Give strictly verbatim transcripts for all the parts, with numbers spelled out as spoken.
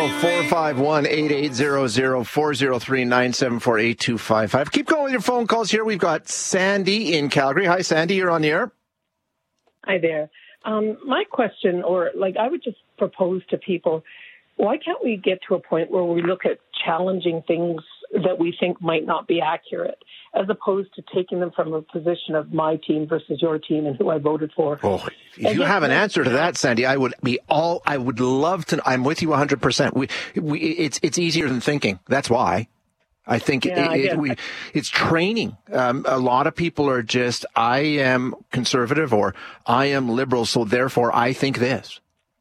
zero, four five one, eight eight zero zero, four zero three, nine seven four, eight two five five. Keep going with your phone calls here. We've got Sandy in Calgary. Hi, Sandy. You're on the air. Hi there. Um, my question, or like I would just propose to people, why can't we get to a point where we look at challenging things that we think might not be accurate, as opposed to taking them from a position of my team versus your team and who I voted for? Oh, if you have an answer to that, Sandy, I would be all, I would love to, I'm with you one hundred percent. We, we, it's, it's easier than thinking. That's why. I think yeah, it, it, we, it's training. Um, a lot of people are just, I am conservative or I am liberal, so therefore I think this.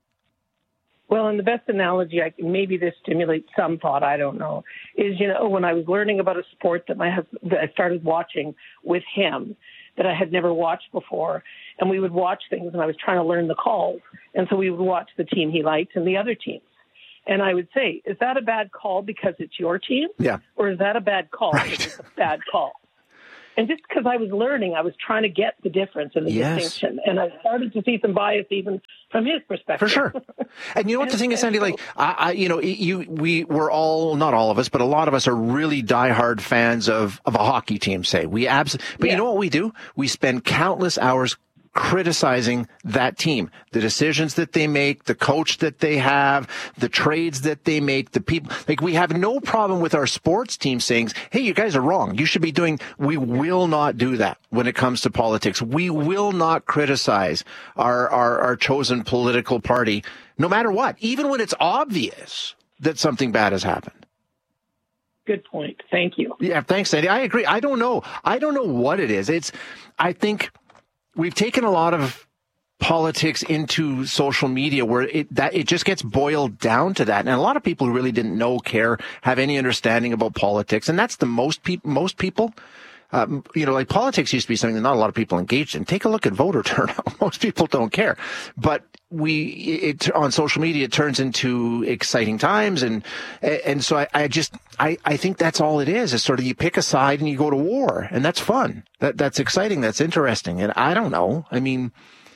Well, and the best analogy, I, maybe this stimulates some thought, I don't know, is, you know, when I was learning about a sport that my husband, that I started watching with him that I had never watched before, and we would watch things, and I was trying to learn the calls, and so we would watch the team he liked and the other teams. And I would say, is that a bad call because it's your team? Yeah. Or is that a bad call right. because it's a bad call? And just because I was learning, I was trying to get the difference and the yes. distinction. And I started to see some bias even from his perspective. For sure. And you know what the thing is, Sandy, like, I, I, you know, you, we were all, not all of us, but a lot of us are really diehard fans of, of a hockey team, say. We absolutely, but yeah. you know what we do? We spend countless hours criticizing that team, the decisions that they make, the coach that they have, the trades that they make, the people. Like, we have no problem with our sports team saying, hey, you guys are wrong. You should be doing, we will not do that when it comes to politics. We will not criticize our, our, our chosen political party, no matter what, even when it's obvious that something bad has happened. Good point. Thank you. Yeah, thanks, Sandy. I agree. I don't know. I don't know what it is. It's, I think, we've taken a lot of politics into social media where it that it just gets boiled down to that. And a lot of people who really didn't know, care, have any understanding about politics. And that's the most people, most people, um, you know, like politics used to be something that not a lot of people engaged in. Take a look at voter turnout. Most people don't care. But we, it, on social media, it turns into exciting times. And, and so I, I just, I, I think that's all it is. It's sort of, you pick a side and you go to war, and that's fun. That, that's exciting. That's interesting. And I don't know. I mean,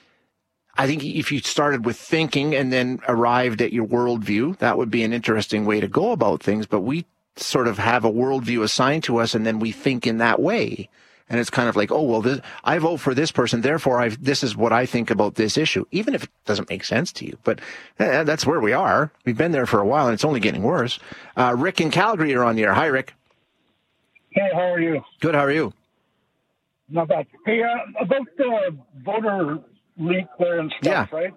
I think if you started with thinking and then arrived at your worldview, that would be an interesting way to go about things. But we sort of have a worldview assigned to us, and then we think in that way. And it's kind of like, oh, well, this, I vote for this person, therefore I've, this is what I think about this issue, even if it doesn't make sense to you. But uh, that's where we are. We've been there for a while, and it's only getting worse. Uh, Rick in Calgary, you're on the air. Hi, Rick. Hey, how are you? Good, how are you? Not bad. Hey, uh, about the voter leak there and stuff, yeah. right?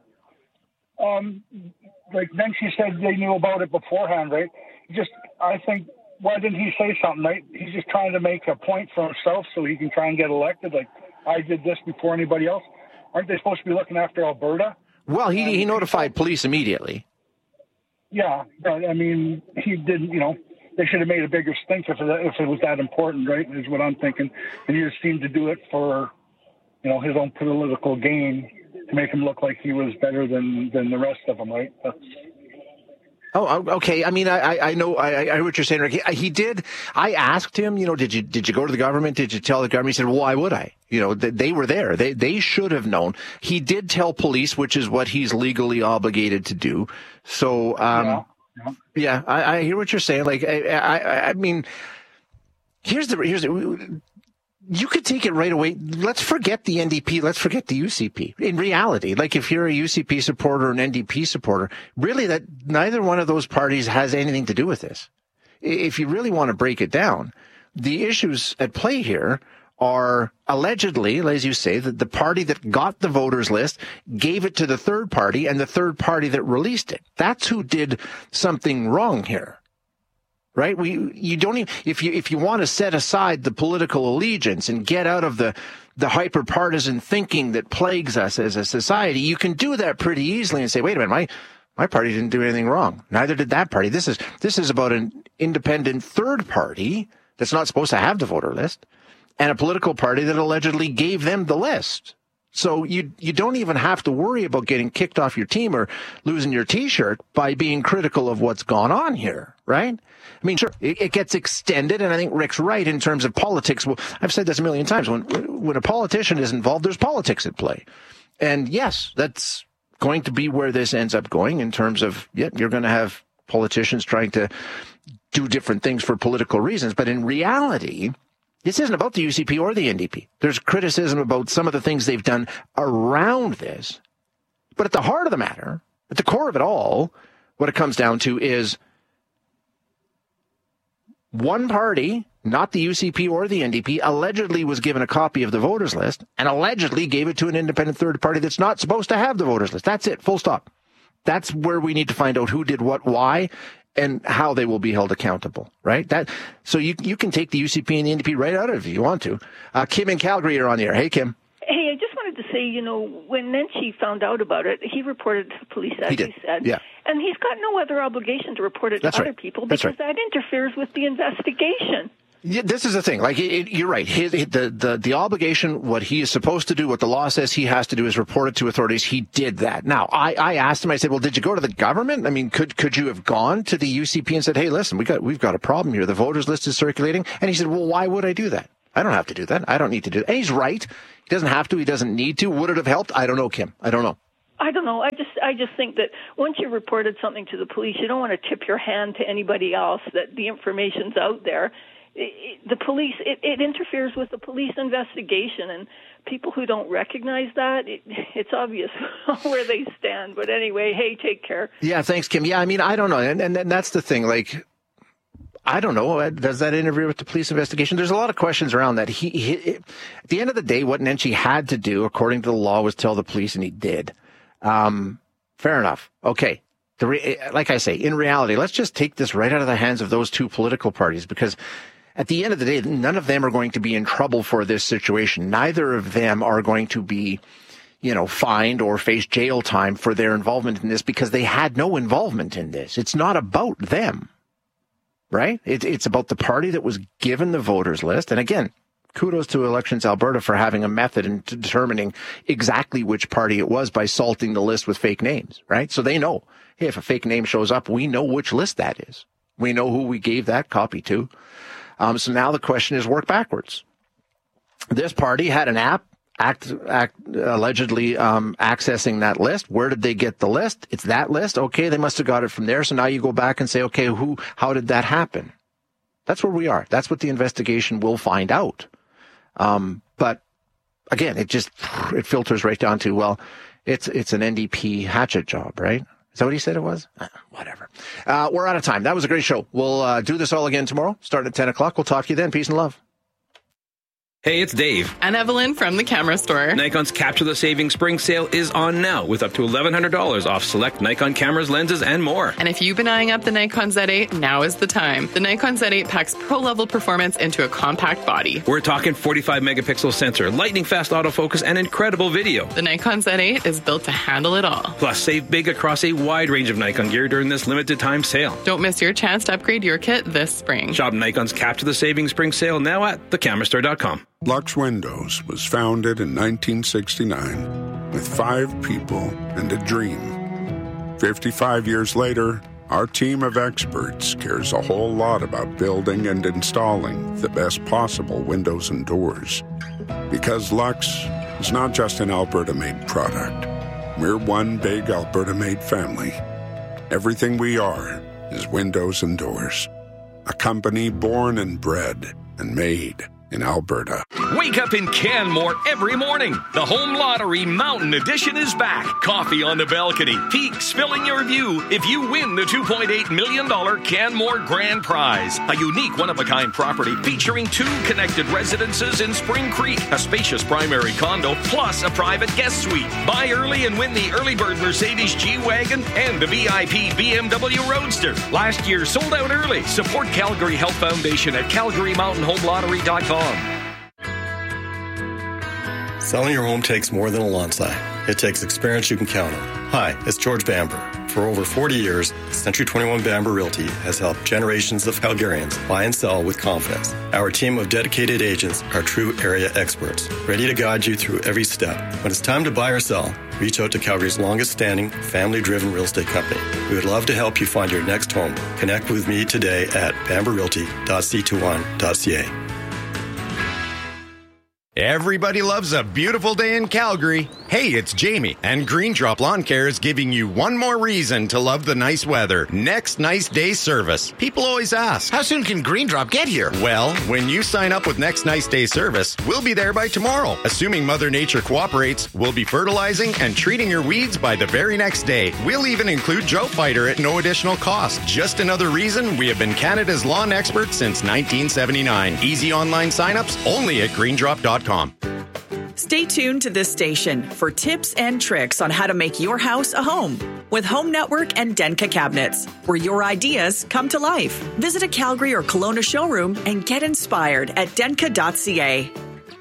Um, like, then she said they knew about it beforehand, right? Just, I think, why didn't he say something, right? He's just trying to make a point for himself so he can try and get elected. Like, I did this before anybody else. Aren't they supposed to be looking after Alberta? Well, he he notified police immediately. Yeah, but, I mean, he didn't, you know, they should have made a bigger stink if it, if it was that important, right, is what I'm thinking. And he just seemed to do it for, you know, his own political gain to make him look like he was better than, than the rest of them, right? That's... Oh, okay. I mean, I, I know, I, I heard what you're saying, Rick. He, he did. I asked him, you know, did you, did you go to the government? Did you tell the government? He said, well, why would I? You know, they, they were there. They, they should have known. He did tell police, which is what he's legally obligated to do. So, um, yeah, yeah. yeah I, I hear what you're saying. Like, I, I, I mean, here's the, here's the, you could take it right away. Let's forget the N D P. Let's forget the U C P. In reality, like if you're a U C P supporter or an N D P supporter, really that neither one of those parties has anything to do with this. If you really want to break it down, the issues at play here are allegedly, as you say, that the party that got the voters list gave it to the third party, and the third party that released it. That's who did something wrong here. Right? We, you don't even, if you, if you want to set aside the political allegiance and get out of the, the hyper-partisan thinking that plagues us as a society, you can do that pretty easily and say, wait a minute, my, my party didn't do anything wrong. Neither did that party. This is, this is about an independent third party that's not supposed to have the voter list, and a political party that allegedly gave them the list. So you you don't even have to worry about getting kicked off your team or losing your T-shirt by being critical of what's gone on here, right? I mean, sure, it, it gets extended, and I think Rick's right in terms of politics. Well, I've said this a million times. When when a politician is involved, there's politics at play. And yes, that's going to be where this ends up going in terms of, yeah, you're going to have politicians trying to do different things for political reasons. But in reality, this isn't about the U C P or the N D P. There's criticism about some of the things they've done around this. But at the heart of the matter, at the core of it all, what it comes down to is one party, not the U C P or the N D P, allegedly was given a copy of the voters list and allegedly gave it to an independent third party that's not supposed to have the voters list. That's it, full stop. That's where we need to find out who did what, why, and how they will be held accountable, right? That so you you can take the U C P and the N D P right out of it if you want to. Uh, Kim in Calgary, you're on the air. Hey, Kim. Hey, I just wanted to say, you know, when Nenshi found out about it, he reported it to the police, as he, did. he said. Yeah. And he's got no other obligation to report it That's to right. other people That's because right. that interferes with the investigation. Yeah, this is the thing. Like, it, it, you're right. His, the, the, the obligation, what he is supposed to do, what the law says he has to do is report it to authorities. He did that. Now, I, I asked him, I said, well, did you go to the government? I mean, could, could you have gone to the U C P and said, hey, listen, we got, we've got a problem here. The voters list is circulating. And he said, well, why would I do that? I don't have to do that. I don't need to do that. And he's right. He doesn't have to. He doesn't need to. Would it have helped? I don't know, Kim. I don't know. I don't know. I just I just think that once you reported something to the police, you don't want to tip your hand to anybody else that the information's out there. It, it, the police, it, it interferes with the police investigation, and people who don't recognize that, it, it's obvious where they stand. But anyway, hey, take care. Yeah, thanks, Kim. Yeah, I mean, I don't know. And, and, and that's the thing. Like, I don't know. Does that interfere with the police investigation? There's a lot of questions around that. He, he at the end of the day, what Nenshi had to do, according to the law, was tell the police, and he did. Um, fair enough. Okay. The re- like I say, in reality, let's just take this right out of the hands of those two political parties, because at the end of the day, none of them are going to be in trouble for this situation. Neither of them are going to be, you know, fined or face jail time for their involvement in this, because they had no involvement in this. It's not about them, right? It, it's about the party that was given the voters list. And again, kudos to Elections Alberta for having a method in determining exactly which party it was by salting the list with fake names, right? So they know, hey, if a fake name shows up, we know which list that is. We know who we gave that copy to. Um, so now the question is, work backwards. This party had an app act, act allegedly um, accessing that list. Where did they get the list? It's that list. Okay, they must have got it from there. So now you go back and say, okay, who? How did that happen? That's where we are. That's what the investigation will find out. Um, but again, it just it filters right down to, well, it's it's an N D P hatchet job, right? Is that what he said it was? Uh, whatever. Uh, we're out of time. That was a great show. We'll uh, do this all again tomorrow, starting at ten o'clock. We'll talk to you then. Peace and love. Hey, it's Dave. And Evelyn from the Camera Store. Nikon's Capture the Savings Spring Sale is on now with up to eleven hundred dollars off select Nikon cameras, lenses, and more. And if you've been eyeing up the Nikon Z eight, now is the time. The Nikon Z eight packs pro-level performance into a compact body. We're talking forty-five megapixel sensor, lightning-fast autofocus, and incredible video. The Nikon Z eight is built to handle it all. Plus, save big across a wide range of Nikon gear during this limited-time sale. Don't miss your chance to upgrade your kit this spring. Shop Nikon's Capture the Savings Spring Sale now at the camera store dot com. Lux Windows was founded in nineteen sixty-nine with five people and a dream. fifty-five years later, our team of experts cares a whole lot about building and installing the best possible windows and doors. Because Lux is not just an Alberta-made product. We're one big Alberta-made family. Everything we are is windows and doors. A company born and bred and made in Alberta. Wake up in Canmore every morning. The Home Lottery Mountain Edition is back. Coffee on the balcony, peaks filling your view if you win the two point eight million dollars Canmore Grand Prize. A unique one-of-a-kind property featuring two connected residences in Spring Creek, a spacious primary condo, plus a private guest suite. Buy early and win the early bird Mercedes G-Wagon and the V I P B M W Roadster. Last year sold out early. Support Calgary Health Foundation at calgary mountain home lottery dot com. Selling your home takes more than a lawn sign. It takes experience you can count on. Hi, it's George Bamber. For over forty years, Century twenty-one Bamber Realty has helped generations of Calgarians buy and sell with confidence. Our team of dedicated agents are true area experts, ready to guide you through every step. When it's time to buy or sell, reach out to Calgary's longest-standing, family-driven real estate company. We would love to help you find your next home. Connect with me today at bamber realty dot c two one dot c a. Everybody loves a beautiful day in Calgary. Hey, it's Jamie, and Green Drop Lawn Care is giving you one more reason to love the nice weather. Next Nice Day service. People always ask, how soon can Green Drop get here? Well, when you sign up with Next Nice Day service, we'll be there by tomorrow. Assuming Mother Nature cooperates, we'll be fertilizing and treating your weeds by the very next day. We'll even include Drought Fighter at no additional cost. Just another reason we have been Canada's lawn experts since nineteen seventy-nine. Easy online signups only at green drop dot com. Stay tuned to this station for tips and tricks on how to make your house a home with Home Network and Denka Cabinets, where your ideas come to life. Visit a Calgary or Kelowna showroom and get inspired at denka dot c a.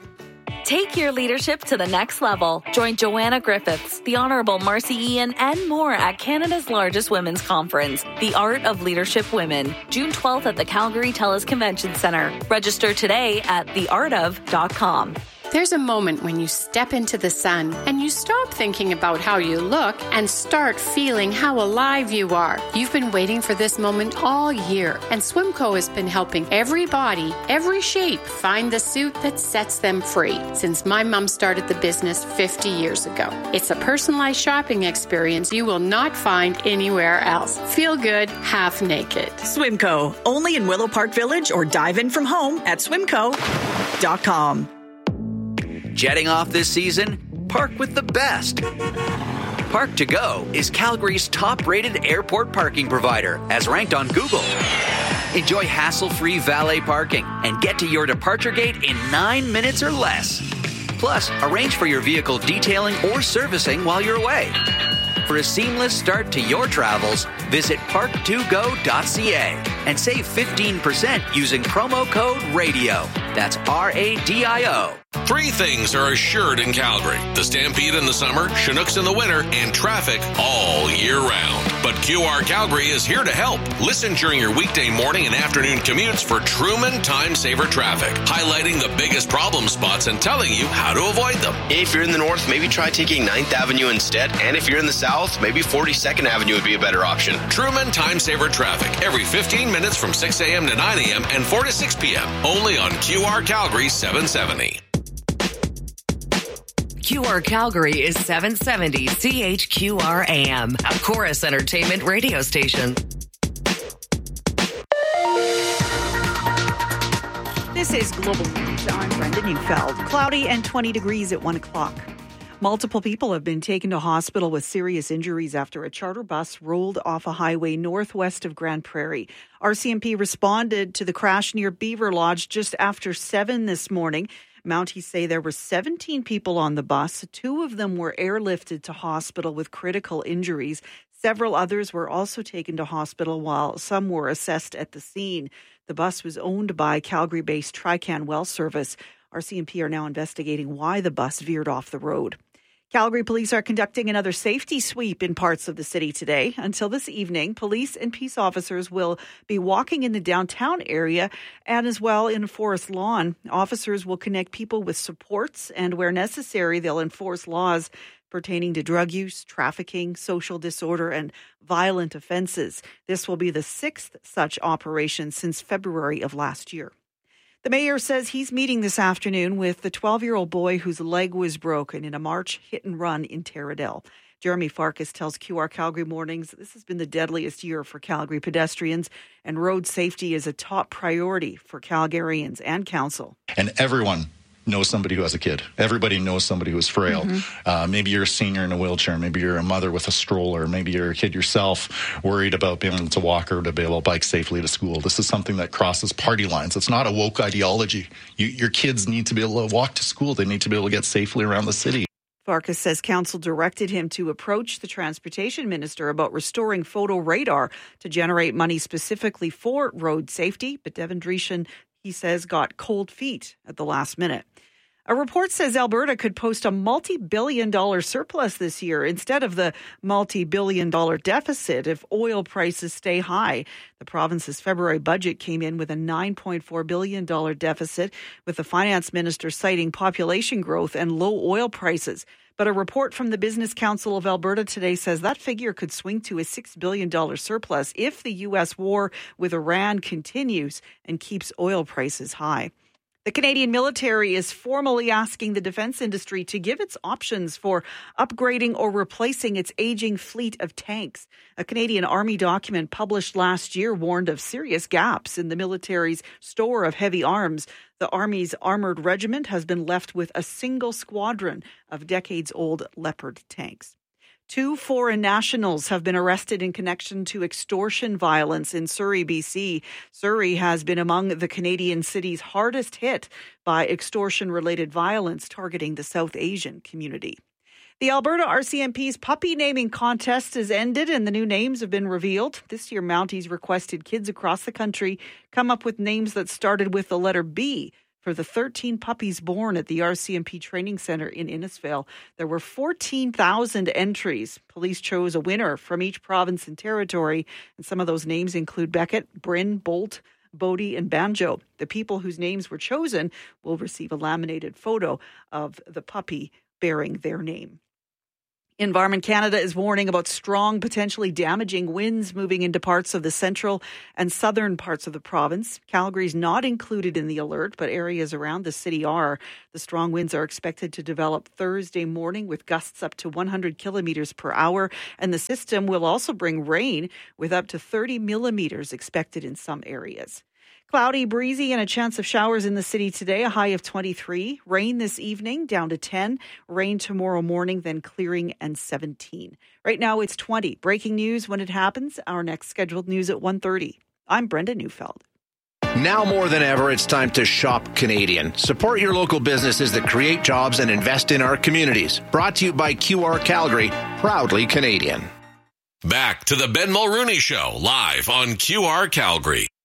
Take your leadership to the next level. Join Joanna Griffiths, the Honourable Marcy Ian, and more at Canada's largest women's conference, The Art of Leadership Women, June twelfth at the Calgary TELUS Convention Centre. Register today at the art of dot com. There's a moment when you step into the sun and you stop thinking about how you look and start feeling how alive you are. You've been waiting for this moment all year, and Swimco has been helping every body, every shape find the suit that sets them free since my mom started the business fifty years ago. It's a personalized shopping experience you will not find anywhere else. Feel good, half naked. Swimco, only in Willow Park Village, or dive in from home at swimco dot com. Jetting off this season? Park with the best. Park to Go is Calgary's top-rated airport parking provider, as ranked on Google. Enjoy hassle-free valet parking and get to your departure gate in nine minutes or less. Plus, arrange for your vehicle detailing or servicing while you're away. For a seamless start to your travels, visit park to go dot c a and save fifteen percent using promo code RADIO. That's R A D I O. Three things are assured in Calgary: the Stampede in the summer, Chinooks in the winter, and traffic all year round. But Q R Calgary is here to help. Listen during your weekday morning and afternoon commutes for Truman Time Saver traffic, highlighting the biggest problem spots and telling you how to avoid them. If you're in the north, maybe try taking ninth Avenue instead. And if you're in the south, maybe forty-second Avenue would be a better option. Truman Time Saver traffic every fifteen minutes from six a.m. to nine a.m. and four to six p.m. Only on Q R Calgary seven seventy. Q R Calgary is seven seventy C H Q R A M, a Chorus Entertainment radio station. This is Global News. I'm Brenda Neufeld. Cloudy and twenty degrees at one o'clock. Multiple people have been taken to hospital with serious injuries after a charter bus rolled off a highway northwest of Grand Prairie. R C M P responded to the crash near Beaver Lodge just after seven this morning. Mounties say there were seventeen people on the bus. Two of them were airlifted to hospital with critical injuries. Several others were also taken to hospital, while some were assessed at the scene. The bus was owned by Calgary-based Trican Well Service. R C M P are now investigating why the bus veered off the road. Calgary police are conducting another safety sweep in parts of the city today. Until this evening, police and peace officers will be walking in the downtown area and as well in Forest Lawn. Officers will connect people with supports, and where necessary, they'll enforce laws pertaining to drug use, trafficking, social disorder, and violent offenses. This will be the sixth such operation since February of last year. The mayor says he's meeting this afternoon with the twelve-year-old boy whose leg was broken in a March hit-and-run in Taradell. Jeremy Farkas tells Q R Calgary Mornings this has been the deadliest year for Calgary pedestrians, and road safety is a top priority for Calgarians and council. And everyone knows somebody who has a kid. Everybody knows somebody who's frail. Mm-hmm. Uh, maybe you're a senior in a wheelchair. Maybe you're a mother with a stroller. Maybe you're a kid yourself worried about being able to walk or to be able to bike safely to school. This is something that crosses party lines. It's not a woke ideology. You, your kids need to be able to walk to school. They need to be able to get safely around the city. Farkas says council directed him to approach the transportation minister about restoring photo radar to generate money specifically for road safety. But Devin Dreeshen, he says, got cold feet at the last minute. A report says Alberta could post a multi-billion dollar surplus this year instead of the multi-billion dollar deficit if oil prices stay high. The province's February budget came in with a nine point four billion dollars deficit, with the finance minister citing population growth and low oil prices. But a report from the Business Council of Alberta today says that figure could swing to a six billion dollars surplus if the U S war with Iran continues and keeps oil prices high. The Canadian military is formally asking the defence industry to give its options for upgrading or replacing its aging fleet of tanks. A Canadian Army document published last year warned of serious gaps in the military's store of heavy arms. The Army's armoured regiment has been left with a single squadron of decades-old Leopard tanks. Two foreign nationals have been arrested in connection to extortion violence in Surrey, B C. Surrey has been among the Canadian cities hardest hit by extortion-related violence targeting the South Asian community. The Alberta R C M P's puppy naming contest has ended and the new names have been revealed. This year, Mounties requested kids across the country come up with names that started with the letter B. For the thirteen puppies born at the R C M P Training Centre in Innisfail, there were fourteen thousand entries. Police chose a winner from each province and territory, and some of those names include Beckett, Bryn, Bolt, Bodie, and Banjo. The people whose names were chosen will receive a laminated photo of the puppy bearing their name. Environment Canada is warning about strong, potentially damaging winds moving into parts of the central and southern parts of the province. Calgary's not included in the alert, but areas around the city are. The strong winds are expected to develop Thursday morning with gusts up to one hundred kilometres per hour, and the system will also bring rain with up to thirty millimetres expected in some areas. Cloudy, breezy, and a chance of showers in the city today, a high of twenty-three. Rain this evening, down to ten. Rain tomorrow morning, then clearing and seventeen. Right now, it's twenty. Breaking news when it happens. Our next scheduled news at one thirty. I'm Brenda Neufeld. Now more than ever, it's time to shop Canadian. Support your local businesses that create jobs and invest in our communities. Brought to you by Q R Calgary, proudly Canadian. Back to the Ben Mulrooney Show, live on Q R Calgary.